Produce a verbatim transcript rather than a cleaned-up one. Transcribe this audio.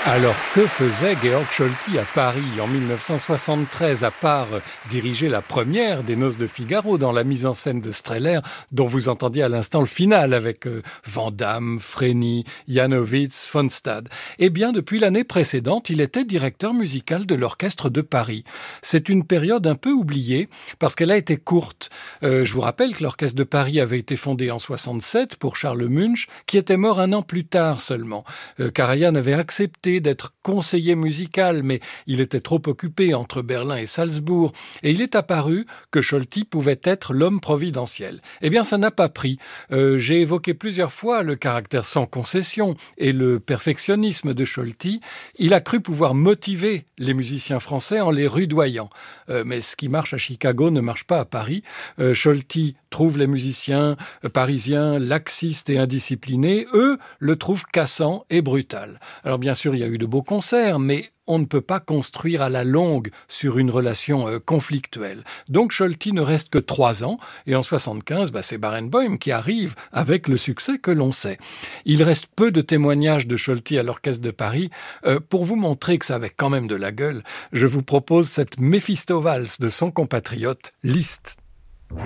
Alors, que faisait Georg Scholti à Paris en mille neuf cent soixante-treize, à part diriger la première des Noces de Figaro dans la mise en scène de Strehler, dont vous entendiez à l'instant le final avec euh, Van Damme, Frenny, Janowitz, von Stade. Eh bien, depuis l'année précédente, il était directeur musical de l'Orchestre de Paris. C'est une période un peu oubliée parce qu'elle a été courte. Euh, je vous rappelle que l'Orchestre de Paris avait été fondé en soixante-sept pour Charles Munch, qui était mort un an plus tard seulement. Euh, Karajan avait accepté d'être conseiller musical, mais il était trop occupé entre Berlin et Salzbourg, et il est apparu que Scholti pouvait être l'homme providentiel. Eh bien, ça n'a pas pris. Euh, j'ai évoqué plusieurs fois le caractère sans concession et le perfectionnisme de Scholti. Il a cru pouvoir motiver les musiciens français en les rudoyant. Euh, mais ce qui marche à Chicago ne marche pas à Paris. Euh, Scholti trouve les musiciens euh, parisiens laxistes et indisciplinés. Eux le trouvent cassant et brutal. Alors bien sûr, il y a eu de beaux concerts, mais on ne peut pas construire à la longue sur une relation euh, conflictuelle. Donc Scholti ne reste que trois ans, et en soixante-quinze, bah, c'est Barenboim qui arrive avec le succès que l'on sait. Il reste peu de témoignages de Scholti à l'Orchestre de Paris. Euh, pour vous montrer que ça avait quand même de la gueule, je vous propose cette Méphisto-Valse de son compatriote Liszt.